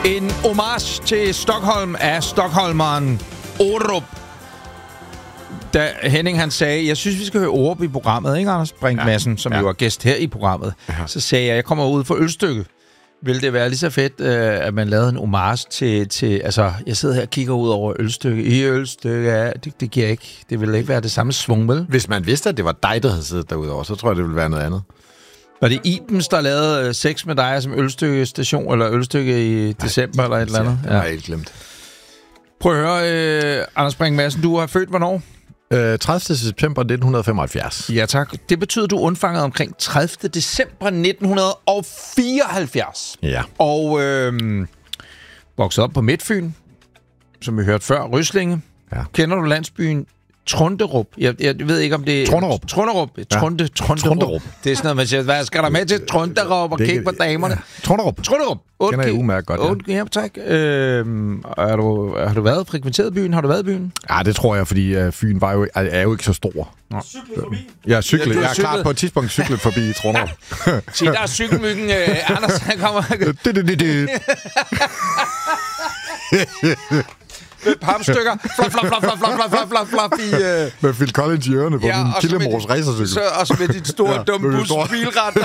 En homage til Stockholm af stockholmeren Orup. Da Henning han sagde, jeg synes, vi skal høre Orup i programmet, ikke Anders Brink Madsen, som jo er gæst her i programmet. Ja. Så sagde jeg kommer ud for Ølstykke. Vil det være lige så fedt, at man lavede en homage til... Altså, jeg sidder her og kigger ud over Ølstykke. I Ølstykke, ja, det giver ikke... Det ville ikke være det samme svung, vel? Hvis man vidste, at det var dig, der havde siddet derude over, så tror jeg, det ville være noget andet. Var det Ibens, der lavede sex med dig som Ølstykke station, eller Ølstykke i december, eller et eller andet? Det har jeg helt glemt. Prøv at høre, Anders Brink Madsen, du har født hvornår? 30. september 1975. Ja, tak. Det betyder, at du er undfanget omkring 30. december 1974. Ja. Og vokset op på Midtfyn, som vi hørte før, Ryslinge. Ja. Kender du landsbyen Trunderup? Jeg ved ikke, om det er... Trunderup. Ja. Trunderup. Det er sådan noget, man siger, hvad skal der med til Trunderup og kigge på damerne? Ja. Trunderup. Kender jeg udmærket godt, ja. Ja, tak. Har du været frekventeret byen? Har du været i byen? Ja, det tror jeg, fordi Fyn er jo ikke så stor. Cyklet forbi? Jeg er klar på et tidspunkt cyklet forbi Trunderup. Se, der er cykelmyggen. Anders, han kommer... med papstykker. Flop i... Med Phil Collins i ørerne på min Killemors racercykel. Og så med dit store, dumme busbilret.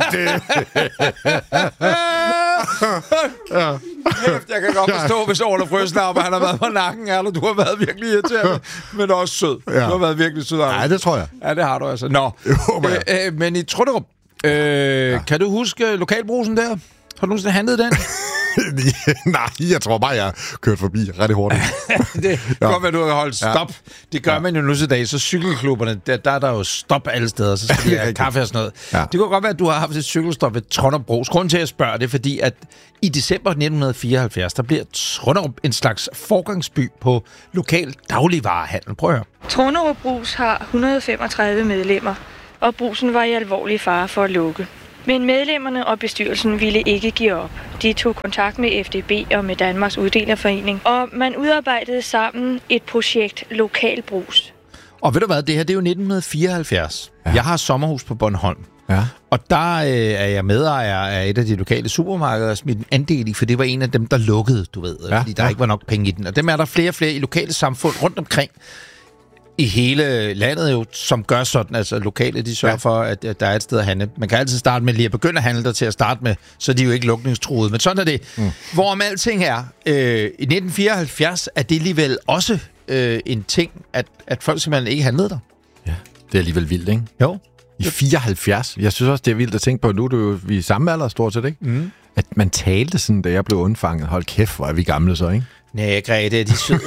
Jeg kan godt forstå, hvis Orla Frøsnapper, han har været på nakken, eller du har været virkelig irriterende, men også sød. Du har været virkelig sød. Ja, det tror jeg. Ja, det har du altså. Nå, men i Trunderup, kan du huske lokalbrusen der? Har du nogensinde handlet den? Nej, jeg tror bare, jeg kørt forbi ret hurtigt. Det kan godt være, du har holdt stop. Det gør man jo nu til dag. Så cykelklubberne, der er der jo stop alle steder. Så skal de have kaffe og sådan noget. Ja. Det kunne godt være, at du har haft et cykelstop ved Trunderup. Grunden til, at jeg spørger det, fordi at i december 1974, der bliver Trunderup en slags forgangsby på lokal dagligvarehandel. Prøv at høre. Trunderup Brus har 135 medlemmer, og brusen var i alvorlig fare for at lukke. Men medlemmerne og bestyrelsen ville ikke give op. De tog kontakt med FDB og med Danmarks Uddelerforening, og man udarbejdede sammen et projekt Lokalbrus. Og ved du hvad, det her det er jo 1974. Ja. Jeg har sommerhus på Bornholm. Ja. Og der er jeg medejer af et af de lokale supermarkeder, smidt en andel i, for det var en af dem, der lukkede, du ved, fordi der ikke var nok penge i den. Og dem er der flere og flere i lokale samfund rundt omkring i hele landet jo, som gør sådan, altså lokale, de sørger for, at der er et sted at handle. Man kan altid starte med lige at begynde at handle der til at starte med, så de er jo ikke lukningstruede. Men sådan er det. Hvorom alting er, i 1974 er det alligevel også en ting, at folk simpelthen ikke handlede der. Ja, det er alligevel vildt, ikke? Jo. I 74. Jeg synes også, det er vildt at tænke på, nu er det jo, vi er samme alder stort set, ikke? Mm. At man talte sådan, da jeg blev undfanget. Hold kæft, hvor er vi gamle så, ikke? Næh, Grete, de er søde.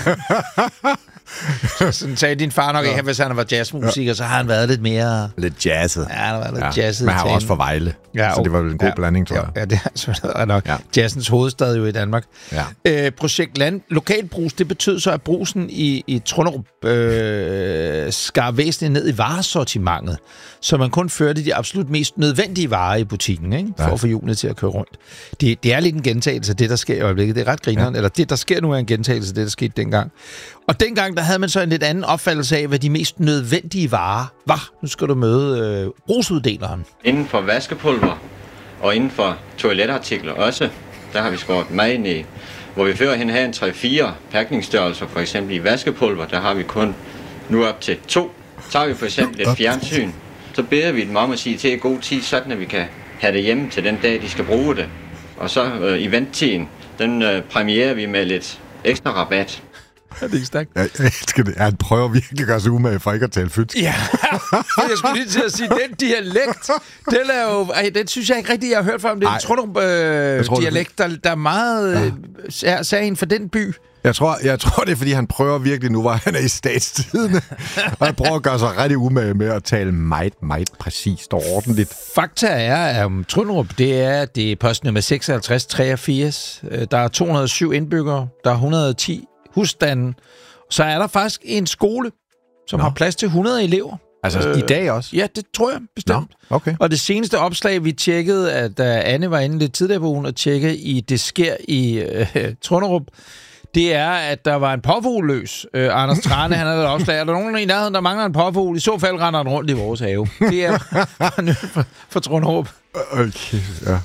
Sådan sagde din far nok ikke, hvis han var jazzmusiker, så har han været lidt mere... Lidt jazzet. Ja, han har været lidt jazzet. Men han har også for Vejle, så det var vel en god blanding, tror jeg. Ja, det er selvfølgelig nok. Ja. Jazzens hovedstad jo i Danmark. Ja. Projekt Lokalbrus, det betød så, at brusen i Trunderup skar væsentligt ned i varesortimentet, så man kun førte de absolut mest nødvendige varer i butikken, ikke? For at få hjulene til at køre rundt. Det er lidt en gentagelse af det, der sker i øjeblikket. Det er ret grineren. Eller det, der sker nu, er en gentagelse af det, der skete dengang. Og dengang, der havde man så en lidt anden opfattelse af, hvad de mest nødvendige varer var. Nu skal du møde brugsuddeleren. Inden for vaskepulver og inden for toiletartikler også, der har vi skåret meget ned. Hvor vi førhen havde en 3-4 pakningsstørrelser, for eksempel i vaskepulver, der har vi kun nu op til 2. Så har vi for eksempel et fjernsyn. Så beder vi dem om at sige til i god tid, sådan at vi kan have det hjemme til den dag, de skal bruge det. Og så eventtiden, den premierer vi med lidt ekstra rabat. Er det ikke stærkt? Jeg elsker det. Han prøver virkelig at gøre sig umage for ikke at tale fyt. Ja, jeg skulle lige til at sige, den dialekt, den er jo... Den synes jeg ikke rigtigt, jeg har hørt før om. Det er en Trunderup-dialekt, der er meget sagen for den by. Jeg tror, det er, fordi han prøver virkelig nu, hvor han er i Statstidende, og han prøver at gøre sig rigtig umage med at tale meget, meget præcist og ordentligt. Fakta er, at Trunderup, det er postnummer 5683. Der er 207 indbyggere, der er 110 husstanden. Så er der faktisk en skole, som har plads til 100 elever. Altså i dag også? Ja, det tror jeg bestemt. Okay. Og det seneste opslag, vi tjekkede, at Anne var inde lidt tidligere på ugen og tjekke i Det sker i Trunderup, det er, at der var en påfugl løs. Anders Trane, han havde et opslag. Er der nogen i nærheden, der mangler en påfugl? I så fald render den rundt i vores have. Det er for Trunderup. Okay, ja.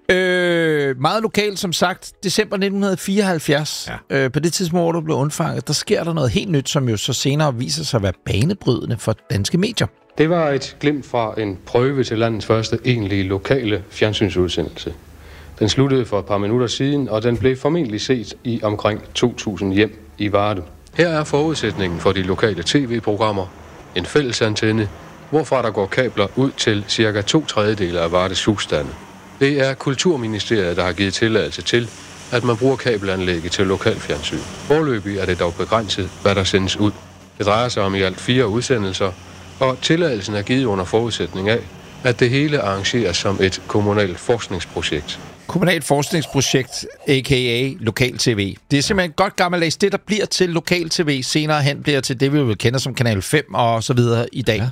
Meget lokalt, som sagt, december 1974. Ja. På det tidspunkt, hvor du blev undfanget, der sker der noget helt nyt, som jo så senere viser sig at være banebrydende for danske medier. Det var et glimt fra en prøve til landets første egentlige lokale fjernsynsudsendelse. Den sluttede for et par minutter siden, og den blev formentlig set i omkring 2.000 hjem i Varde. Her er forudsætningen for de lokale tv-programmer. En fællesantenne, hvorfra der går kabler ud til ca. 2/3 af Vardes husstande. Det er Kulturministeriet, der har givet tilladelse til, at man bruger kabelanlægget til lokalfjernsyn. Foreløbig er det dog begrænset, hvad der sendes ud. Det drejer sig om i alt 4 udsendelser, og tilladelsen er givet under forudsætning af, at det hele arrangeres som et kommunalt forskningsprojekt. Kommunalt forskningsprojekt, a.k.a. lokal-tv. Det er simpelthen godt gammeldags. Det, der bliver til lokal-tv, senere hen bliver til det, vi vil kende som Kanal 5 og så videre i dag.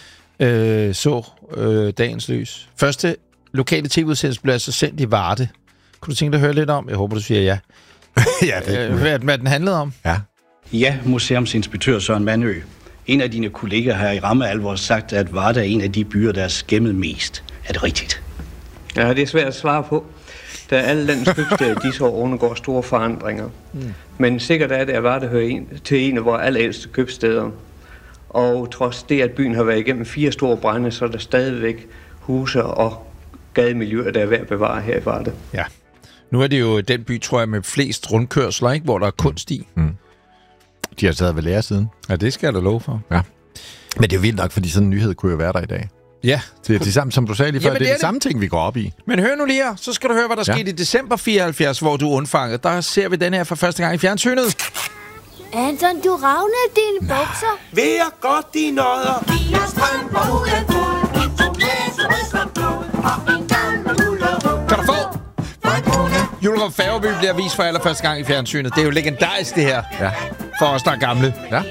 Ja. Dagens lys. Første lokale tv-udsendelse blev altså sendt i Varde. Kunne du tænke dig at høre lidt om? Jeg håber, du siger ja. Ja, det hvad den handlede om? Ja. Ja, museumsinspektør Søren Mandø. En af dine kolleger har i ramme alvor sagt, at Varde er en af de byer, der er skæmmet mest. Er det rigtigt? Ja, det er svært at svare på, da alle landets købstæder disse år undergår store forandringer. Men sikkert er det, at Varde hører til en af vores allerældste købstæder. Og trods det, at byen har været igennem 4 store brande, så er der stadigvæk huse og gademiljøer, der er værd at bevare her i Varde. Ja. Nu er det jo den by, tror jeg, med flest rundkørsler, ikke? Hvor der er kunst i. De har taget ved lære siden. Ja, det skal jeg da love for. Ja. Men det er jo vildt nok, fordi sådan en nyhed kunne jo være der i dag. Ja. Det er det samme, som du sagde lige før. Det er det samme ting, vi går op i. Men hør nu lige her, så skal du høre, hvad der skete i december 74, hvor du er undfanget. Der ser vi den her for første gang i fjernsynet. Anton, du ravner dine bukser. Ved jeg godt, de nødder. Vi har strømper uden fuld. En tomat rød som blod. Og en gammel ullerud. Kan du få? Julerup Færgeby bliver vist for allerførste gang i fjernsynet. Det er jo legendarisk, det her. Ja. For os, der er gamle. Ja.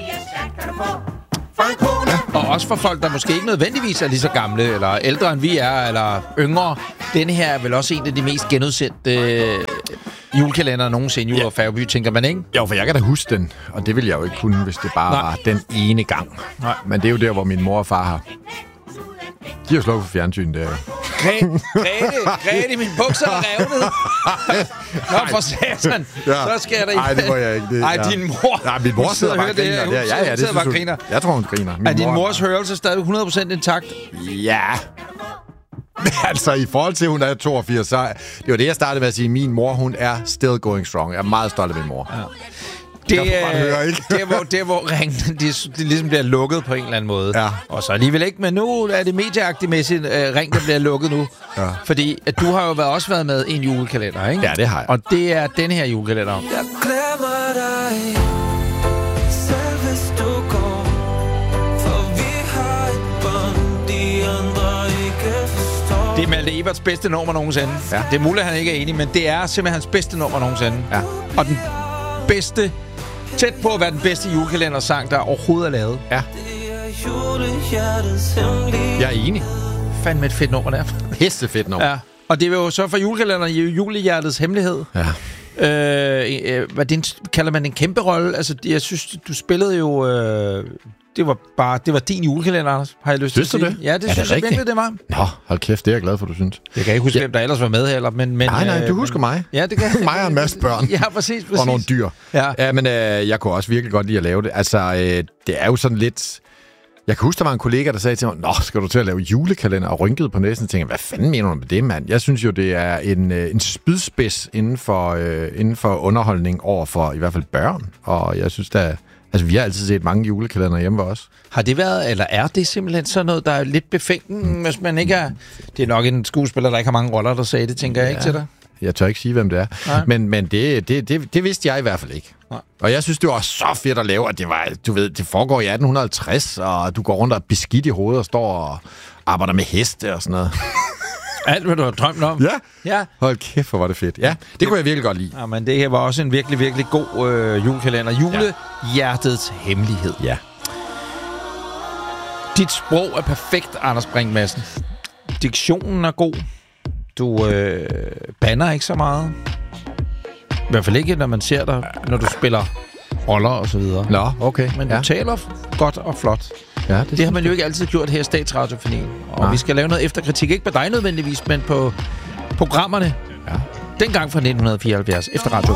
Og også for folk, der måske ikke nødvendigvis er lige så gamle, eller ældre end vi er, eller yngre. Denne her er vel også en af de mest genudsendte julekalender nogensinde. Julerup Færgeby, tænker man, ikke? Jo, for jeg kan da huske den, og det ville jeg jo ikke kunne, hvis det bare var den ene gang. Nej. Men det er jo der, hvor min mor og far har... De har slukket for fjernsynet der. Grete, min bukser er revnet. Nå, for satan. Ja. Så skal jeg da ikke... Nej, det må jeg ikke. Nej, din mor... Nej, min mor sidder bare og griner. Ja, det synes griner. Jeg tror, hun griner. Er din mors hørelse stadig 100% intakt? Ja. Altså, i forhold til, at hun er 82, så... Det var det, jeg startede med at sige. Min mor, hun er still going strong. Jeg er meget stolt af min mor. Ja. Det er, hvor ringen det ligesom bliver lukket på en eller anden måde. Ja. Og så alligevel ikke, men nu er det medieagtigt-mæssigt ring, der bliver lukket nu. Ja. Fordi at du har jo også været med i en julekalender, ikke? Ja, det har jeg. Og det er den her julekalender. Jeg glemmer dig, selv hvis du går, for vi har et bånd, de andre ikke forstår. Det er Malte Eberts bedste nummer nogensinde. Ja. Det er muligt, at han ikke er enig, men det er simpelthen hans bedste nummer nogensinde. Ja. Og den bedste... Tæt på at være den bedste julekalendersang, der overhovedet er lavet. Ja. Jeg er enig. Fandme et fedt nummer der. Hestefedt nummer. Ja. Og det er jo så for julekalenderen Julehjertets Hemmelighed. Ja. Kalder man en kæmpe rolle? Altså, jeg synes, du spillede jo... Det var din julekalender, Anders, har jeg lyst til at sige. Det? Ja, det synes jeg virkelig, det var. Nå, hold kæft, det er jeg glad for, du synes. Jeg kan ikke huske, hvem der ellers var med heller, men... Nej, du husker mig. Ja, det kan jeg. Mig og en masse børn. Ja, præcis. Og nogle dyr. Ja. Men jeg kunne også virkelig godt lide at lave det. Altså, det er jo sådan lidt... Jeg kan huske, der var en kollega, der sagde til mig, nå, skal du til at lave julekalender, og rynkede på næsen og tænkte, hvad fanden mener du med det, mand? Jeg synes jo, det er en spydspids inden for underholdning over for i hvert fald børn. Og jeg synes, altså, vi har altid set mange julekalender hjemme ved os. Har det været, eller er det simpelthen sådan noget, der er lidt befængt, hvis man ikke er... Det er nok en skuespiller, der ikke har mange roller, der sagde det, tænker jeg ikke til dig. Jeg tør ikke sige, hvem det er. Men det vidste jeg i hvert fald ikke. Nej. Og jeg synes, det var så fedt at lave, at det var, du ved, det foregår i 1850, og du går rundt og er beskidt i hovedet og står og arbejder med heste og sådan noget. Alt, hvad du har drømt om. Ja. Hold kæft, hvor var det fedt. Ja, det kunne jeg virkelig godt lide. Ja, men det her var også en virkelig, virkelig god julekalender. Julehjertets Hemmelighed. Ja. Dit sprog er perfekt, Anders Brink Madsen. Diktionen er god. Du bander ikke så meget. I hvert fald ikke, når man ser dig, når du spiller roller og så videre. Nå, okay. Men du taler godt og flot. Ja, det har man jo ikke altid gjort her i Statsradiofonien. Og vi skal lave noget efterkritik. Ikke på dig nødvendigvis, men på programmerne dengang fra 1974 efter Radio